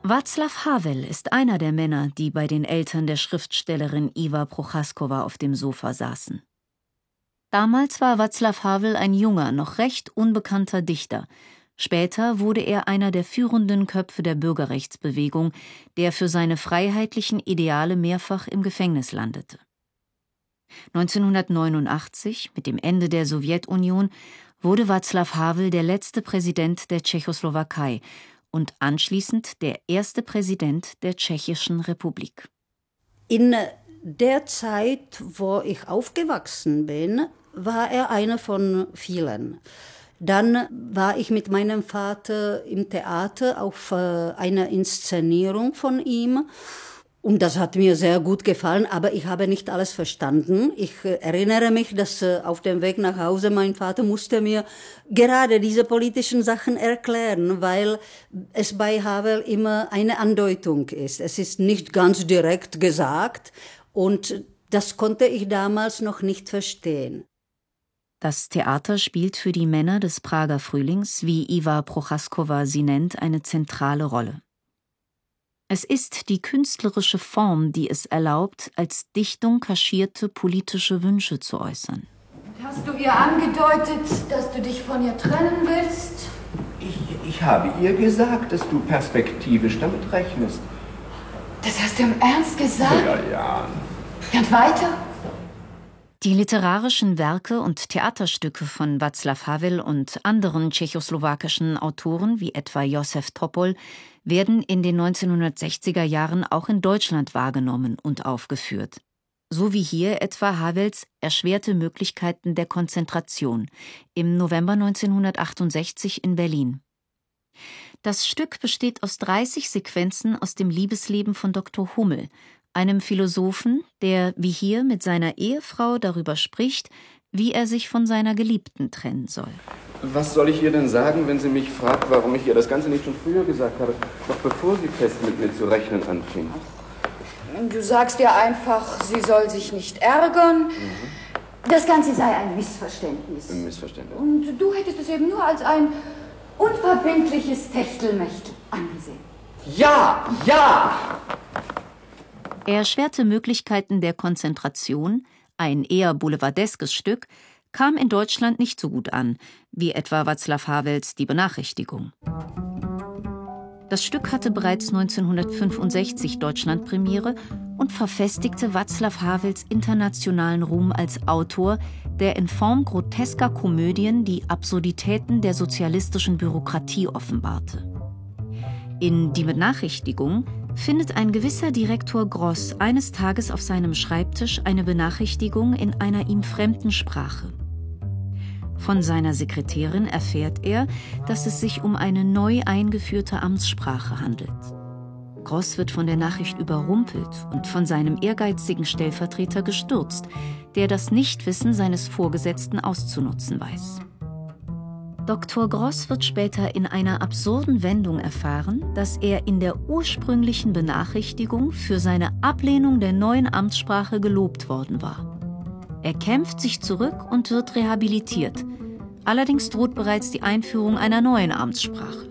Václav Havel ist einer der Männer, die bei den Eltern der Schriftstellerin Iva Prochaskowa auf dem Sofa saßen. Damals war Václav Havel ein junger, noch recht unbekannter Dichter. Später wurde er einer der führenden Köpfe der Bürgerrechtsbewegung, der für seine freiheitlichen Ideale mehrfach im Gefängnis landete. 1989, mit dem Ende der Sowjetunion, wurde Václav Havel der letzte Präsident der Tschechoslowakei und anschließend der erste Präsident der Tschechischen Republik. In der Zeit, wo ich aufgewachsen bin, war er einer von vielen. Dann war ich mit meinem Vater im Theater auf einer Inszenierung von ihm. Und das hat mir sehr gut gefallen, aber ich habe nicht alles verstanden. Ich erinnere mich, dass auf dem Weg nach Hause mein Vater musste mir gerade diese politischen Sachen erklären, weil es bei Havel immer eine Andeutung ist. Es ist nicht ganz direkt gesagt und das konnte ich damals noch nicht verstehen. Das Theater spielt für die Männer des Prager Frühlings, wie Iva Prochaskowa sie nennt, eine zentrale Rolle. Es ist die künstlerische Form, die es erlaubt, als Dichtung kaschierte politische Wünsche zu äußern. Hast du ihr angedeutet, dass du dich von ihr trennen willst? Ich habe ihr gesagt, dass du perspektivisch damit rechnest. Das hast du im Ernst gesagt? Ja. Und weiter? Die literarischen Werke und Theaterstücke von Václav Havel und anderen tschechoslowakischen Autoren, wie etwa Josef Topol, werden in den 1960er Jahren auch in Deutschland wahrgenommen und aufgeführt. So wie hier etwa Havels Erschwerte Möglichkeiten der Konzentration im November 1968 in Berlin. Das Stück besteht aus 30 Sequenzen aus dem Liebesleben von Dr. Hummel, einem Philosophen, der wie hier mit seiner Ehefrau darüber spricht, wie er sich von seiner Geliebten trennen soll. Was soll ich ihr denn sagen, wenn sie mich fragt, warum ich ihr das Ganze nicht schon früher gesagt habe, noch bevor sie fest mit mir zu rechnen anfing? Du sagst ihr einfach, sie soll sich nicht ärgern. Das Ganze sei ein Missverständnis. Ein Missverständnis. Und du hättest es eben nur als ein unverbindliches Techtelmechtel angesehen. Ja! Erschwerte Möglichkeiten der Konzentration, ein eher boulevardeskes Stück, kam in Deutschland nicht so gut an, wie etwa Václav Havels Die Benachrichtigung. Das Stück hatte bereits 1965 Deutschlandpremiere und verfestigte Václav Havels internationalen Ruhm als Autor, der in Form grotesker Komödien die Absurditäten der sozialistischen Bürokratie offenbarte. In Die Benachrichtigung findet ein gewisser Direktor Gross eines Tages auf seinem Schreibtisch eine Benachrichtigung in einer ihm fremden Sprache. Von seiner Sekretärin erfährt er, dass es sich um eine neu eingeführte Amtssprache handelt. Gross wird von der Nachricht überrumpelt und von seinem ehrgeizigen Stellvertreter gestürzt, der das Nichtwissen seines Vorgesetzten auszunutzen weiß. Dr. Gross wird später in einer absurden Wendung erfahren, dass er in der ursprünglichen Benachrichtigung für seine Ablehnung der neuen Amtssprache gelobt worden war. Er kämpft sich zurück und wird rehabilitiert. Allerdings droht bereits die Einführung einer neuen Amtssprache.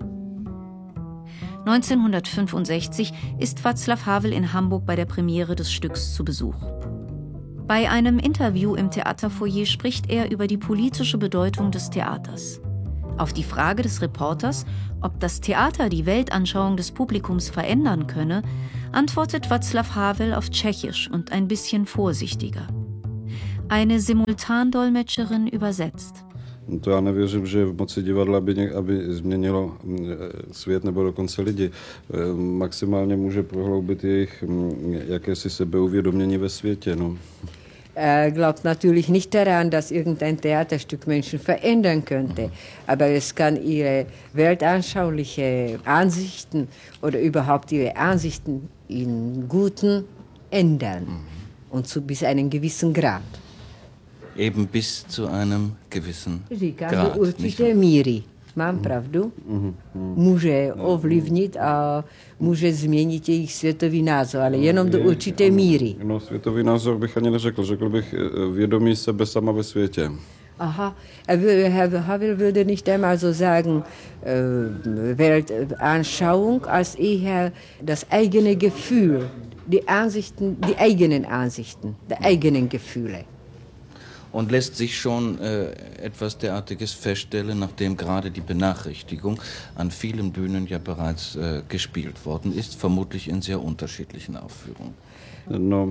1965 ist Václav Havel in Hamburg bei der Premiere des Stücks zu Besuch. Bei einem Interview im Theaterfoyer spricht er über die politische Bedeutung des Theaters. Auf die Frage des Reporters, ob das Theater die Weltanschauung des Publikums verändern könne, antwortet Václav Havel auf Tschechisch und ein bisschen vorsichtiger. Eine Simultandolmetscherin übersetzt. To já nevěřím, že v moci divadla aby změnilo svět nebo dokonce lidi. Maximálně může prohloubit jejich jakési sebeuvědomění ve světě. Er glaubt natürlich nicht daran, dass irgendein Theaterstück Menschen verändern könnte. Aber es kann ihre weltanschauliche Ansichten oder überhaupt ihre Ansichten in Guten ändern. Und bis einem gewissen Grad. Eben bis zu einem gewissen Říká Grad. do určité míry. Mám pravdu? Může ovlivnit a může změnit jejich světový názor, ale jenom do určité míry. No, světový názor bych ani neřekl. Řekl bych vědomí sebe sama ve světě. Aha, Herr Havel würde nicht einmal so sagen, Weltanschauung, als eher das eigene Gefühl, die eigenen Ansichten, die eigenen Gefühle. Und lässt sich schon etwas derartiges feststellen, nachdem gerade die Benachrichtigung an vielen Bühnen ja bereits gespielt worden ist, vermutlich in sehr unterschiedlichen Aufführungen. No,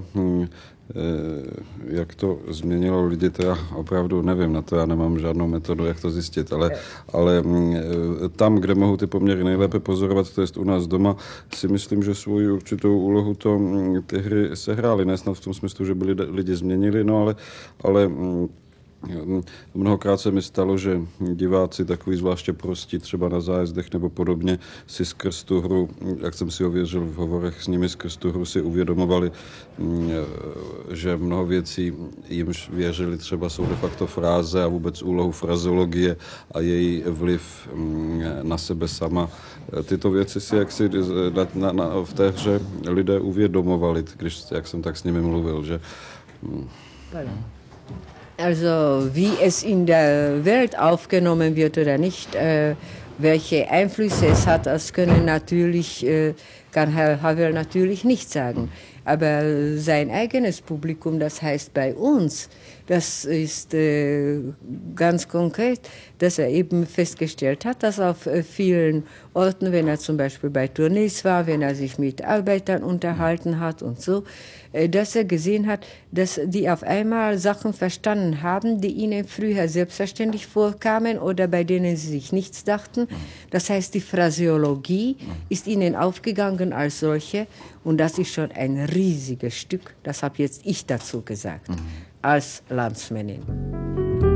jak to změnilo lidi, to já opravdu nevím, na to já nemám žádnou metodu, jak to zjistit, ale tam, kde mohu ty poměry nejlépe pozorovat, to jest u nás doma, si myslím, že svou určitou úlohu to ty hry sehrály, ne snad v tom smyslu, že by lidi změnili, no ale mnohokrát se mi stalo, že diváci takový zvláště prostí třeba na zájezdech nebo podobně si skrz tu hru, jak jsem si ověřil v hovorech s nimi, skrz tu hru si uvědomovali, že mnoho věcí jimž věřili třeba jsou de facto fráze a vůbec úlohu frazeologie a její vliv na sebe sama. Tyto věci si jaksi v té hře lidé uvědomovali, jak jsem tak s nimi mluvil, že... Also wie es in der Welt aufgenommen wird oder nicht, welche Einflüsse es hat, das kann Herr Havel natürlich nicht sagen. Aber sein eigenes Publikum, das heißt bei uns, das ist ganz konkret, dass er eben festgestellt hat, dass auf vielen Orten, wenn er zum Beispiel bei Tournees war, wenn er sich mit Arbeitern unterhalten hat und so, dass er gesehen hat, dass die auf einmal Sachen verstanden haben, die ihnen früher selbstverständlich vorkamen oder bei denen sie sich nichts dachten. Das heißt, die Phraseologie ist ihnen aufgegangen als solche und das ist schon ein riesiges Stück, das habe jetzt ich dazu gesagt, als Landsmännin.